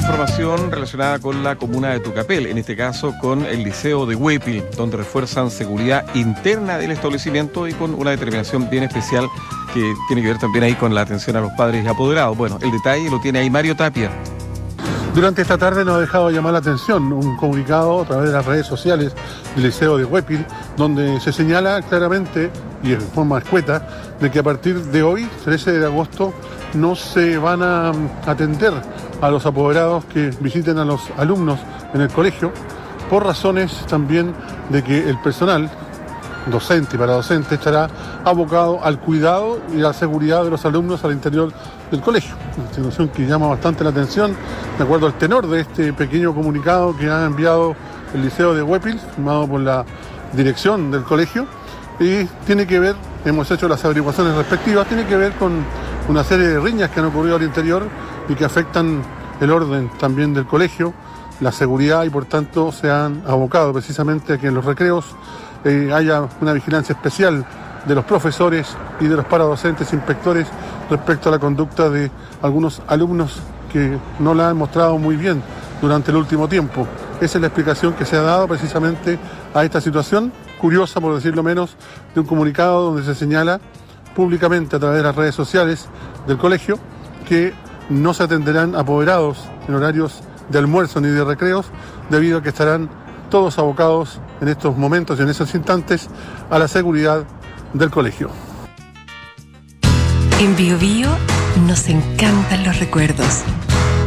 información relacionada con la comuna de Tucapel, en este caso con el Liceo de Huépil, donde refuerzan seguridad interna del establecimiento y con una determinación bien especial que tiene que ver también ahí con la atención a los padres y apoderados. Bueno, el detalle lo tiene ahí Mario Tapia. Durante esta tarde nos ha dejado llamar la atención un comunicado a través de las redes sociales del Liceo de Huépil, donde se señala claramente y de forma escueta de que a partir de hoy, 13 de agosto, no se van a atender a los apoderados que visiten a los alumnos en el colegio, por razones también de que el personal docente y paradocente estará abocado al cuidado y a la seguridad de los alumnos al interior del colegio. Una situación que llama bastante la atención, de acuerdo al tenor de este pequeño comunicado que ha enviado el Liceo de Huépil, firmado por la dirección del colegio, y tiene que ver, hemos hecho las averiguaciones respectivas, tiene que ver con una serie de riñas que han ocurrido al interior y que afectan el orden también del colegio, la seguridad, y por tanto se han abocado precisamente a que en los recreos haya una vigilancia especial de los profesores y de los paradocentes inspectores respecto a la conducta de algunos alumnos que no la han mostrado muy bien durante el último tiempo. Esa es la explicación que se ha dado precisamente a esta situación, curiosa por decirlo menos, de un comunicado donde se señala públicamente a través de las redes sociales del colegio que no se atenderán apoderados en horarios de almuerzo ni de recreos, debido a que estarán todos abocados en estos momentos y en esos instantes a la seguridad del colegio. En Bio Bio nos encantan los recuerdos.